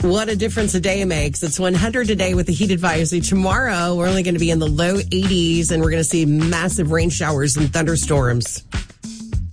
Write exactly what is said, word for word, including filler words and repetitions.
What a difference a day makes. It's one hundred today with the heat advisory. Tomorrow, we're only going to be in the low eighties, and we're going to see massive rain showers and thunderstorms.